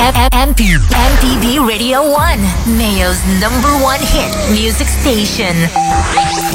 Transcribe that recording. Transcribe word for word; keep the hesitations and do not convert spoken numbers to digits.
M P B Radio one, Mayo's number one hit music station.